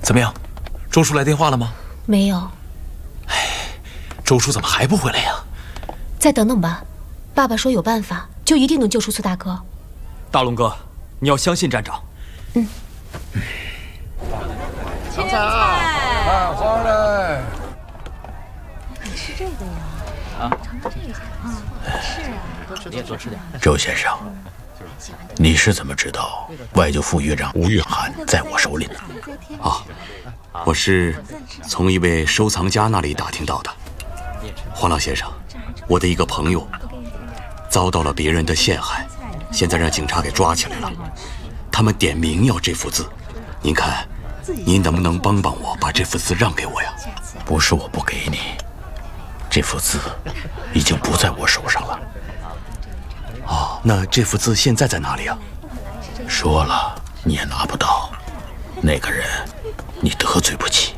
怎么样？周叔来电话了吗？ 没有。 哎，周叔怎么还不回来呀？ 再等等吧。爸爸说有办法，就一定能救出苏大哥。 大龙哥，你要相信站长。 嗯。 青菜啊，上来。 你吃这个呀？尝尝这个。是啊， 你也多吃点。 周先生，你是怎么知道外交副岳长吴月涵在我手里呢？ 啊，我是从一位收藏家那里打听到的。黄老先生，我的一个朋友遭到了别人的陷害，现在让警察给抓起来了。他们点名要这幅字，您看，您能不能帮帮我，把这幅字让给我呀？ 不是我不给你，这幅字已经不在我手上了。 哦，那这幅字现在在哪里啊？ 说了你也拿不到，那个人你得罪不起。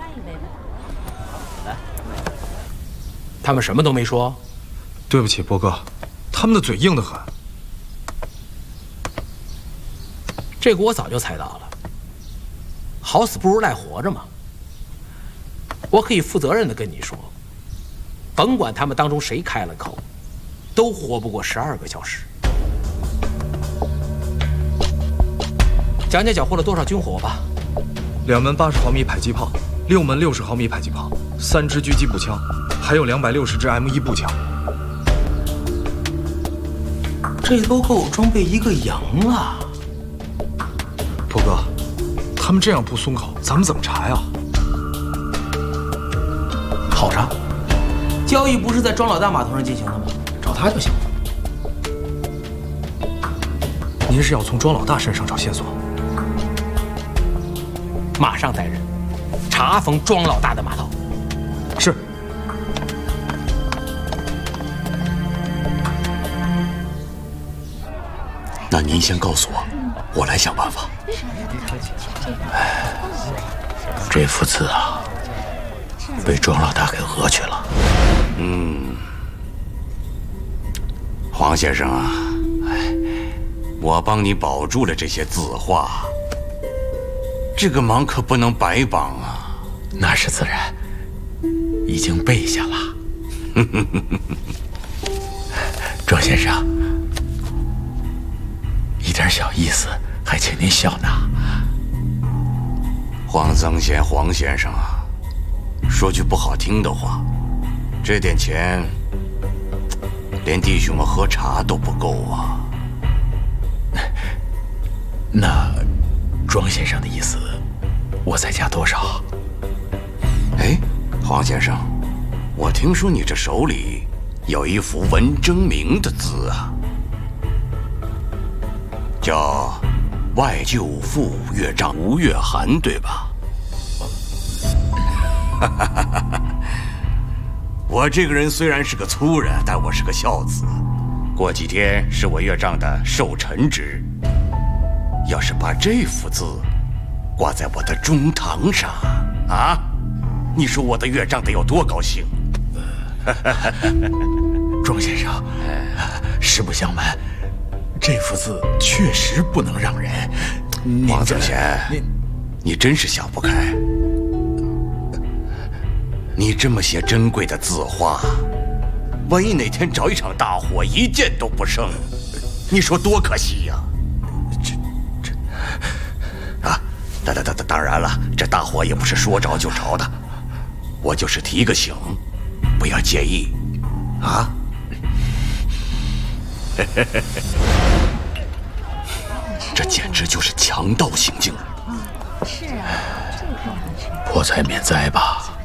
他们什么都没说。 对不起，波哥，他们的嘴硬得很。 这个我早就猜到了，好死不如赖活着嘛。我可以负责任的跟你说，甭管他们当中谁开了口，都活不过12个小时。讲讲缴获了多少军火吧。 2门80毫米迫击炮，6门60毫米迫击炮，3支狙击步枪，还有260支 M1步枪。 这都够装备一个营了。 波哥，他们这样不松口，咱们怎么查呀？ 好查，交易不是在庄老大码头上进行的吗？找他就行了。 您是要从庄老大身上找线索？ 马上带人查封庄老大的码头。 是。 那您先告诉我，我来想办法。 这幅字啊，被庄老大给讹去了。 黄先生啊，我帮你保住了这些字画，这个忙可不能白帮啊。 那是自然，已经背下了。庄先生，一点小意思，还请您笑纳。 黄增贤，黄先生啊，说句不好听的话，这点钱连弟兄们喝茶都不够啊。 那庄先生的意思，我再加多少？ 哎，黄先生，我听说你这手里有一幅文征明的字啊，叫外救副岳丈吴月涵，对吧？我这个人虽然是个粗人，但我是个孝子。过几天是我岳丈的寿辰之日，要是把这幅字挂在我的中堂上啊，你说我的岳丈得有多高兴？ 庄先生，实不相瞒，这幅字确实不能让人。 王增贤，你真是想不开。你这么些珍贵的字画，万一哪天着一场大火，一件都不剩，你说多可惜呀！啊，当然了，这大火也不是说着就着的，我就是提个醒，不要介意，啊。这简直就是强盗行径。 是啊，这个可以吃。 破财免灾吧。